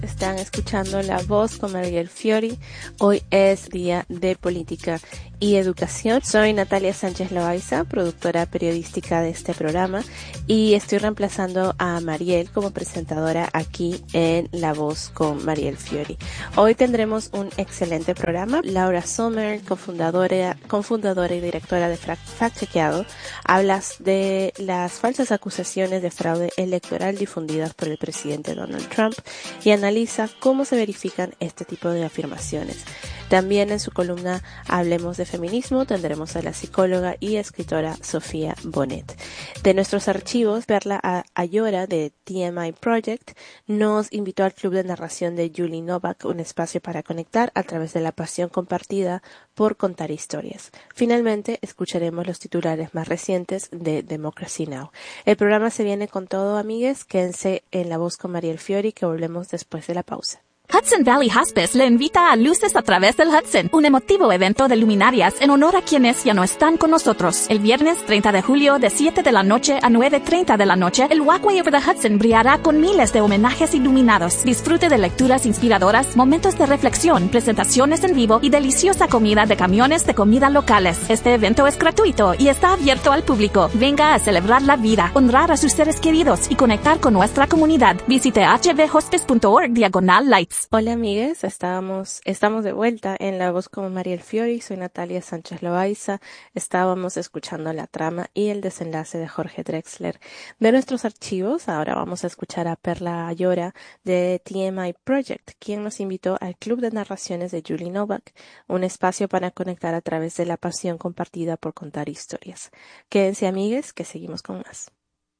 Están escuchando La Voz con Mariel Fiori. Hoy es Día de Política y Educación. Soy Natalia Sánchez Loaiza, productora periodística de este programa, y estoy reemplazando a Mariel como presentadora aquí en La Voz con Mariel Fiori. Hoy tendremos un excelente programa. Laura Sommer, cofundadora y directora de Fact Chequeado, habla de las falsas acusaciones de fraude electoral difundidas por el presidente Donald Trump y analiza cómo se verifican este tipo de afirmaciones. También en su columna Hablemos de Feminismo tendremos a la psicóloga y escritora Sofía Bonet. De nuestros archivos, Perla Ayora de TMI Project nos invitó al Club de Narración de Julie Novak, un espacio para conectar a través de la pasión compartida por contar historias. Finalmente, escucharemos los titulares más recientes de Democracy Now! El programa se viene con todo, amigues. Quédense en La Voz con Mariel Fiori, que volvemos después de la pausa. Hudson Valley Hospice le invita a Luces a través del Hudson, un emotivo evento de luminarias en honor a quienes ya no están con nosotros. El viernes 30 de julio, de 7 de la noche a 9:30 de la noche, el Walkway over the Hudson brillará con miles de homenajes iluminados. Disfrute de lecturas inspiradoras, momentos de reflexión, presentaciones en vivo y deliciosa comida de camiones de comida locales. Este evento es gratuito y está abierto al público. Venga a celebrar la vida, honrar a sus seres queridos y conectar con nuestra comunidad. Visite hvhospice.org/lights. Hola amigues, estamos de vuelta en La Voz con Mariel Fiori. Soy Natalia Sánchez Loaiza. Estábamos escuchando la trama y el desenlace de Jorge Drexler. De nuestros archivos, ahora vamos a escuchar a Perla Ayora de TMI Project, quien nos invitó al Club de Narraciones de Julie Novak, un espacio para conectar a través de la pasión compartida por contar historias. Quédense amigues, que seguimos con más.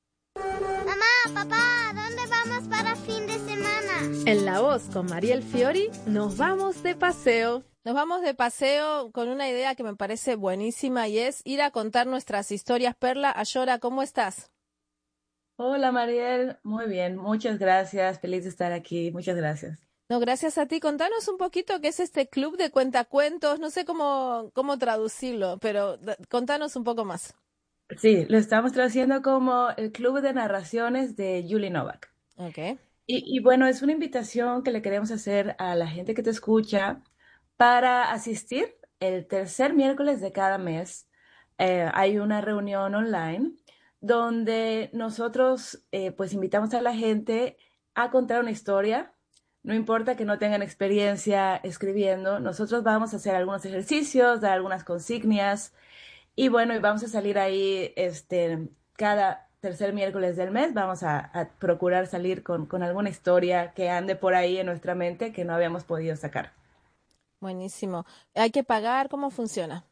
Mamá, papá, ¿dónde vamos para fin de semana? En La Voz con Mariel Fiori nos vamos de paseo. Nos vamos de paseo con una idea que me parece buenísima y es ir a contar nuestras historias. Perla Ayora, ¿cómo estás? Hola Mariel, muy bien, muchas gracias, feliz de estar aquí, muchas gracias. No, gracias a ti. Contanos un poquito qué es este club de cuentacuentos, no sé cómo traducirlo, pero contanos un poco más. Sí, lo estamos traduciendo como el Club de Narraciones de Julie Novak. Okay. Y bueno, es una invitación que le queremos hacer a la gente que te escucha para asistir el tercer miércoles de cada mes. Hay una reunión online donde nosotros pues invitamos a la gente a contar una historia. No importa que no tengan experiencia escribiendo, nosotros vamos a hacer algunos ejercicios, dar algunas consignas. Y bueno, y vamos a salir ahí cada tercer miércoles del mes. Vamos a procurar salir con alguna historia que ande por ahí en nuestra mente que no habíamos podido sacar. Buenísimo. ¿Hay que pagar? ¿Cómo funciona?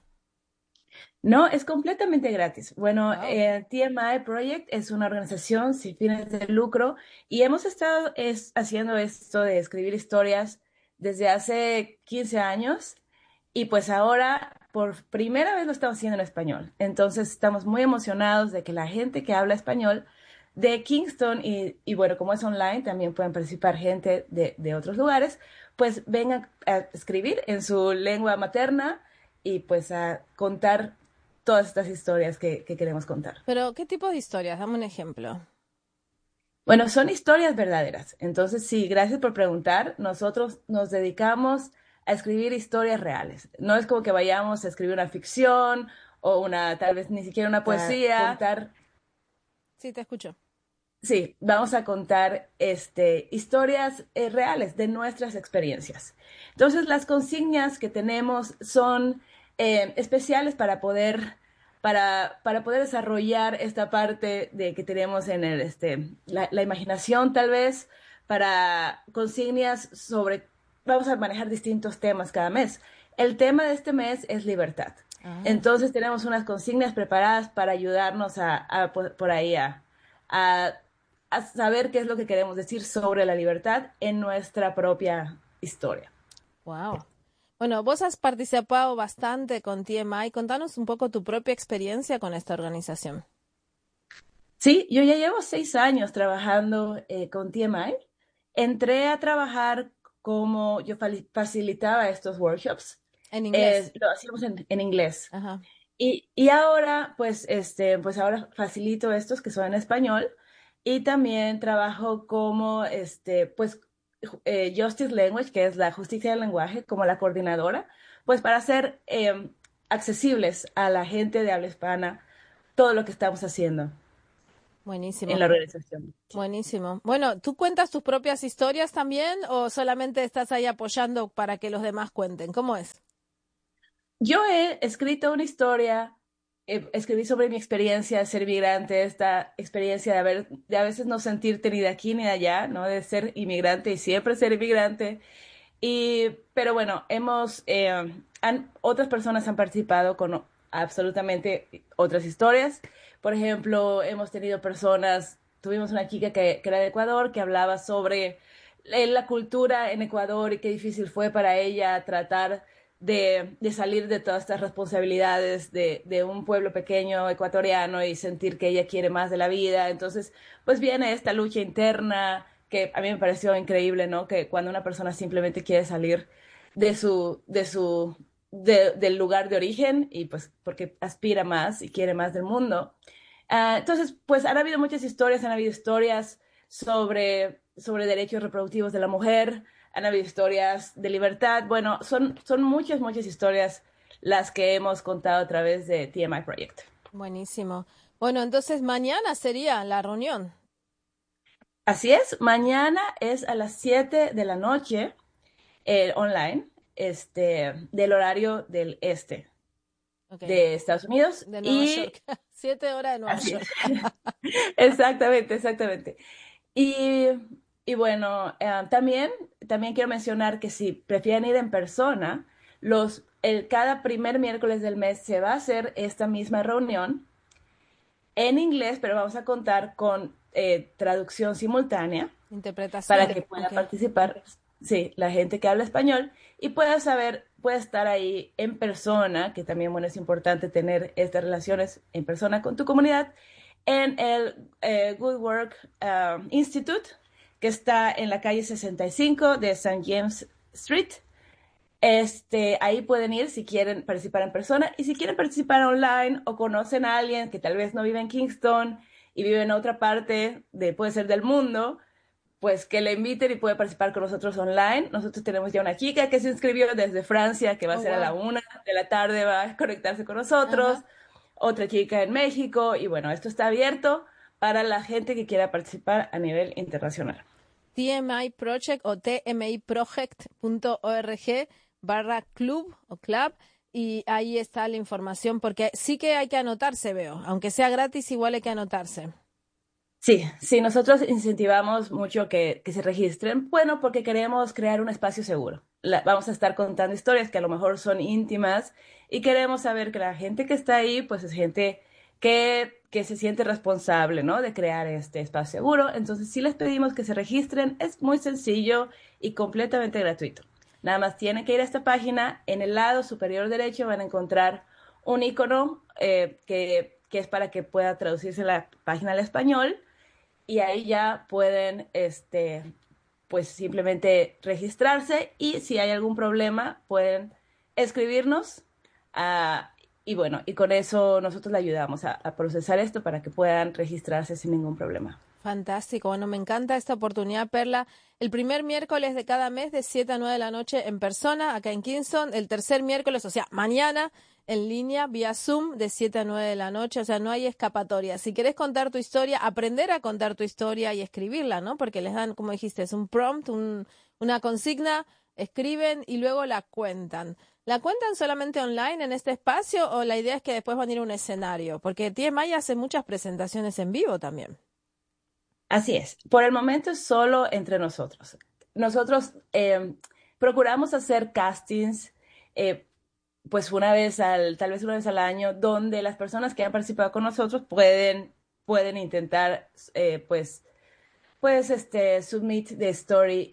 No, es completamente gratis. Bueno, Wow. TMI Project es una organización sin fines de lucro y hemos estado haciendo esto de escribir historias desde hace 15 años. Y pues ahora, por primera vez lo estamos haciendo en español. Entonces estamos muy emocionados de que la gente que habla español de Kingston y bueno, como es online, también pueden participar gente de otros lugares, pues vengan a escribir en su lengua materna y pues a contar todas estas historias que queremos contar. Pero, ¿qué tipo de historias? Dame un ejemplo. Bueno, son historias verdaderas. Entonces, sí, gracias por preguntar. Nosotros nos dedicamos a escribir historias reales. No es como que vayamos a escribir una ficción o tal vez ni siquiera una poesía. Sí, te escucho. Sí, vamos a contar historias reales de nuestras experiencias. Entonces, las consignas que tenemos son especiales para poder desarrollar esta parte de que tenemos en la imaginación, tal vez, para consignas vamos a manejar distintos temas cada mes. El tema de este mes es libertad. Entonces tenemos unas consignas preparadas para ayudarnos por ahí a saber qué es lo que queremos decir sobre la libertad en nuestra propia historia. Wow. Bueno, vos has participado bastante con TMI. Contanos un poco tu propia experiencia con esta organización. Sí, yo ya llevo 6 años trabajando con TMI. Entré a trabajar como yo facilitaba estos workshops. En inglés. Lo hacíamos en inglés. Ajá. Y ahora, pues ahora facilito estos que son en español y también trabajo como, pues Justice Language, que es la justicia del lenguaje, como la coordinadora, pues para hacer accesibles a la gente de habla hispana todo lo que estamos haciendo en Buenísimo, la organización. buenísimo. Bueno, ¿tú cuentas tus propias historias también o solamente estás ahí apoyando para que los demás cuenten? ¿Cómo es? Yo he escrito una historia, escribí sobre mi experiencia de ser migrante, esta experiencia de a veces no sentirte ni de aquí ni de allá, ¿no? De ser inmigrante y siempre ser inmigrante. Pero bueno, otras personas han participado con absolutamente otras historias. Por ejemplo, tuvimos una chica que era de Ecuador, que hablaba sobre la cultura en Ecuador y qué difícil fue para ella tratar de salir de todas estas responsabilidades de un pueblo pequeño ecuatoriano y sentir que ella quiere más de la vida. Entonces, pues viene esta lucha interna que a mí me pareció increíble, ¿no? Que cuando una persona simplemente quiere salir del lugar de origen y pues porque aspira más y quiere más del mundo. Entonces, pues han habido historias sobre derechos reproductivos de la mujer, han habido historias de libertad. Bueno, son muchas, muchas historias las que hemos contado a través de TMI Project. Buenísimo. Bueno, entonces mañana sería la reunión. Así es, mañana es a las 7 de la noche online, del horario del Ok, de Estados Unidos. de Nueva Y York. 7 horas de Nueva así York. es. Exactamente, exactamente. Y, y bueno, también quiero mencionar que si prefieren ir en persona, cada primer miércoles del mes se va a hacer esta misma reunión en inglés, pero vamos a contar con traducción simultánea para Interpretación. que pueda Ok. participar, sí, la gente que habla español y pueda estar ahí en persona, que también, bueno, es importante tener estas relaciones en persona con tu comunidad, en el Good Work Institute, que está en la calle 65 de St. James Street. Ahí pueden ir si quieren participar en persona y si quieren participar online o conocen a alguien que tal vez no vive en Kingston y vive en otra parte puede ser del mundo, pues que le inviten y puede participar con nosotros online. Nosotros tenemos ya una chica que se inscribió desde Francia, que va a Oh, ser a la wow. 1 de la tarde, va a conectarse con nosotros. Ajá. Otra chica en México. Y bueno, esto está abierto para la gente que quiera participar a nivel internacional. TMI Project o tmiproject.org/club o club y ahí está la información porque sí que hay que anotarse, veo. Aunque sea gratis, igual hay que anotarse. Sí, sí, nosotros incentivamos mucho que se registren, bueno, porque queremos crear un espacio seguro. Vamos a estar contando historias que a lo mejor son íntimas y queremos saber que la gente que está ahí, pues es gente que se siente responsable, ¿no? De crear este espacio seguro. Entonces, sí les pedimos que se registren, es muy sencillo y completamente gratuito. Nada más tienen que ir a esta página, en el lado superior derecho van a encontrar un icono que es para que pueda traducirse la página al español y ahí ya pueden, pues simplemente registrarse y si hay algún problema pueden escribirnos y bueno, y con eso nosotros le ayudamos a procesar esto para que puedan registrarse sin ningún problema. Fantástico. Bueno, me encanta esta oportunidad, Perla. El primer miércoles de cada mes de 7 a 9 de la noche en persona, acá en Kingston. El tercer miércoles, o sea, mañana, en línea, vía Zoom, de 7 a 9 de la noche. O sea, no hay escapatoria. Si querés contar tu historia, aprender a contar tu historia y escribirla, ¿no? Porque les dan, como dijiste, es un prompt, una consigna, escriben y luego la cuentan. ¿La cuentan solamente online en este espacio o la idea es que después van a ir a un escenario? Porque TMI hace muchas presentaciones en vivo también. Así es, por el momento es solo entre nosotros. Nosotros procuramos hacer castings eh, pues tal vez una vez al año, donde las personas que han participado con nosotros pueden intentar, submit the story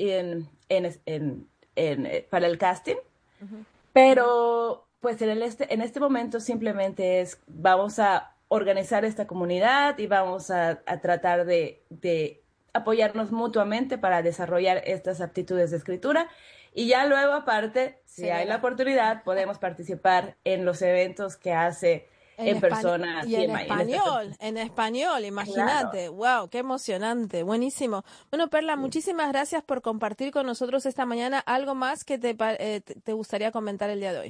para el casting, Ujú. pero pues en este momento simplemente vamos a organizar esta comunidad y vamos a tratar de apoyarnos mutuamente para desarrollar estas aptitudes de escritura. Y ya luego, aparte, si Se hay la verá. oportunidad, podemos participar en los eventos que hace en persona. Y en español, imagínate. Claro. Wow, qué emocionante, buenísimo. Bueno, Perla, muchísimas gracias por compartir con nosotros esta mañana. ¿Algo más que te gustaría comentar el día de hoy?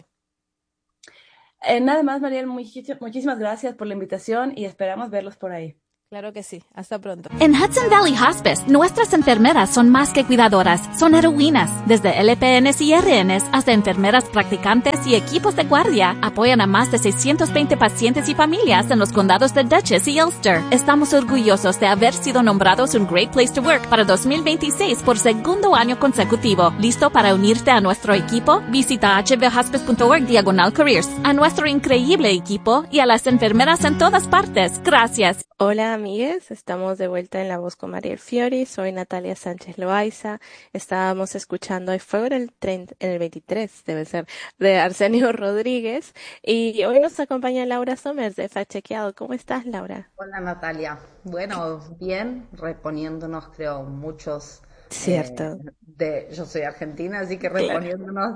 Nada más, Mariel, muchísimas gracias por la invitación y esperamos verlos por ahí. Claro que sí. Hasta pronto. En Hudson Valley Hospice, nuestras enfermeras son más que cuidadoras, son heroínas. Desde LPNs y RNs hasta enfermeras practicantes y equipos de guardia, apoyan a más de 620 pacientes y familias en los condados de Dutchess y Ulster. Estamos orgullosos de haber sido nombrados un Great Place to Work para 2026 por segundo año consecutivo. ¿Listo para unirte a nuestro equipo? Visita hvhospice.org/careers. A nuestro increíble equipo y a las enfermeras en todas partes. Gracias. Hola amigues, estamos de vuelta en La Voz con Mariel Fiori, soy Natalia Sánchez Loaiza, estábamos escuchando El Fuego en el 23, debe ser, de Arsenio Rodríguez, y hoy nos acompaña Laura Somers de Fact Chequeado. ¿Cómo estás, Laura? Hola Natalia, bueno, bien, reponiéndonos creo muchos Cierto. yo soy argentina, así que Claro. reponiéndonos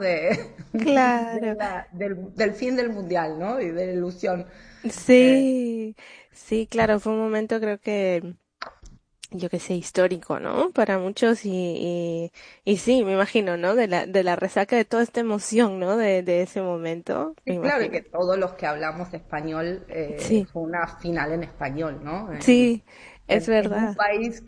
Claro. del fin del mundial, ¿no? Y de la ilusión. Eh, Sí, sí, claro, fue un momento creo que, yo qué sé, histórico, ¿no? Para muchos y sí, me imagino, ¿no? De la resaca de toda esta emoción, ¿no? De ese momento, me sí, claro, y imagino. que todos los que hablamos español Sí, fue una final en español, ¿no? sí, es En un verdad. país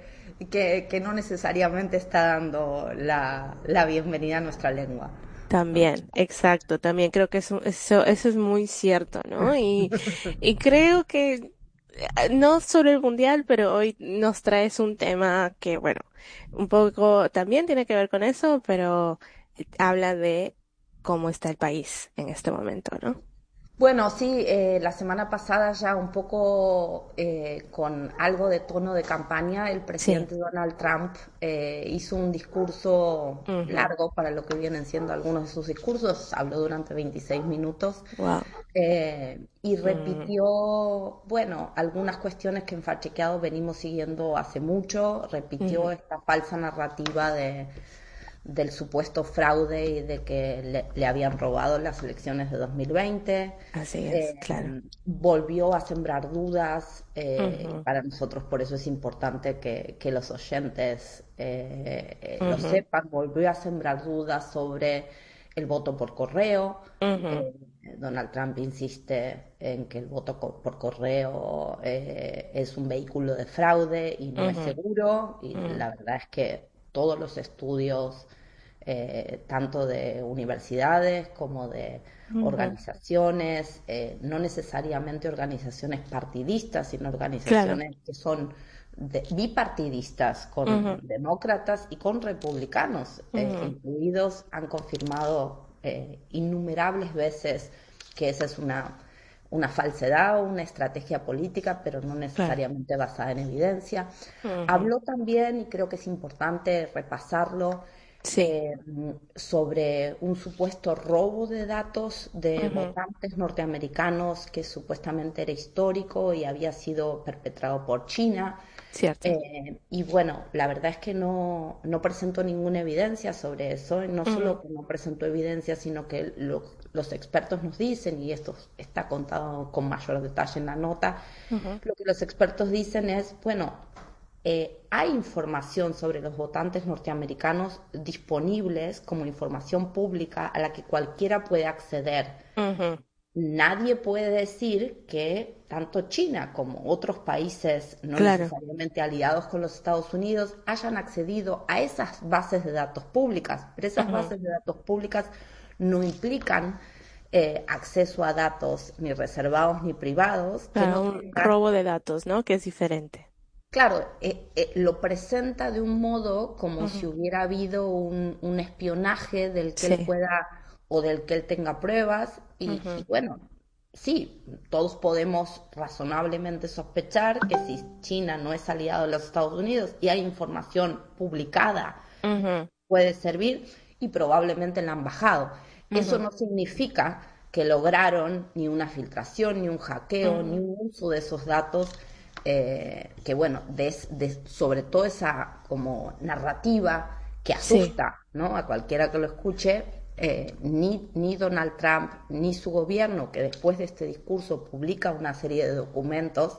que no necesariamente está dando la bienvenida a nuestra lengua, ¿no? También, exacto, también creo que eso es muy cierto, ¿no? Y creo que no solo el mundial, pero hoy nos traes un tema que, bueno, un poco también tiene que ver con eso, pero habla de cómo está el país en este momento, ¿no? Bueno, sí, la semana pasada ya un poco con algo de tono de campaña, el Sí. presidente Donald Trump hizo un discurso Mhm. largo para lo que vienen siendo algunos de sus discursos, habló durante 26 minutos Wow. y Mm, repitió, bueno, algunas cuestiones que en Fachequeado venimos siguiendo hace mucho, repitió ujú. esta falsa narrativa del supuesto fraude y de que le habían robado las elecciones de 2020. Así es, Eh, claro. Volvió a sembrar dudas y Mhm. para nosotros por eso es importante que los oyentes lo Mhm. sepan. Volvió a sembrar dudas sobre el voto por correo. Mhm. Eh, Donald Trump insiste en que el voto por correo es un vehículo de fraude y no es Mhm. seguro, y Mhm. la verdad es que todos los estudios, tanto de universidades como de Mhm. organizaciones, no necesariamente organizaciones partidistas, sino Claro. organizaciones que son bipartidistas, con Mhm. demócratas y con republicanos Mhm. incluidos, han confirmado innumerables veces que esa es una falsedad o una estrategia política, pero no Claro. necesariamente basada en evidencia. Mhm. Habló también, y creo que es importante repasarlo, Sí. sobre un supuesto robo de datos de Mhm. votantes norteamericanos que supuestamente era histórico y había sido perpetrado por China. Cierto. Y bueno, la verdad es que no presentó ninguna evidencia sobre eso, y no Mhm. solo que no presentó evidencia, sino que los expertos nos dicen, y esto está contado con mayor detalle en la nota, Mhm. lo que los expertos dicen es, bueno, hay información sobre los votantes norteamericanos disponibles como información pública a la que cualquiera puede acceder. Mhm. Nadie puede decir que tanto China como otros países no Claro. necesariamente aliados con los Estados Unidos hayan accedido a esas bases de datos públicas, pero esas Mhm. bases de datos públicas no implican acceso a datos ni reservados ni privados que Claro, no un tengan. robo de datos, ¿no? Que es diferente. Claro, lo presenta de un modo como si Ujú. hubiera habido un espionaje del que él Sí. pueda o del que él tenga pruebas, y Ujú. bueno, sí, todos podemos razonablemente sospechar que si China no es aliado de los Estados Unidos y hay información publicada, Ujú. puede servir, y probablemente la han bajado. Eso Ujú. no significa que lograron ni una filtración, ni un hackeo, ni Ujú. un uso de esos datos, que bueno, sobre todo esa como narrativa que Sí. asusta, ¿no? A cualquiera que lo escuche, ni Donald Trump ni su gobierno, que después de este discurso publica una serie de documentos,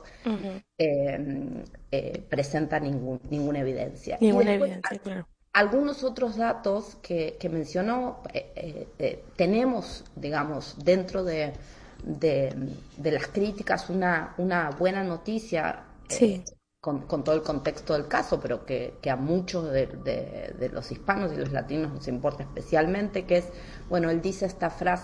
presenta ninguna evidencia. Ninguna evidencia, claro. Algunos otros datos que mencionó, tenemos, digamos, dentro de las críticas una buena noticia, Sí. Con todo el contexto del caso, pero que a muchos de los hispanos y los latinos nos importa especialmente, que es, bueno, él dice esta frase